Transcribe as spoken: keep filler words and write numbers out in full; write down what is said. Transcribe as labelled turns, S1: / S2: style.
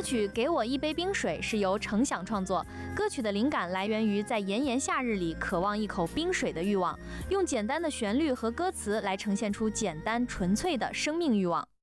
S1: 曲《给我一杯冰水》是由程响创作，歌曲的灵感来源于在炎炎夏日里渴望一口冰水的欲望，用简单的旋律和歌词来呈现出简单纯粹的生命欲望。